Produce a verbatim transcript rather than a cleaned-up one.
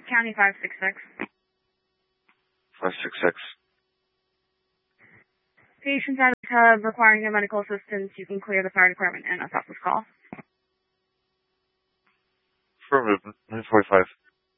County five six six. five six six. Patients out of the tub requiring no medical assistance. You can clear the fire department and us off this call. Affirmative. nine forty-five.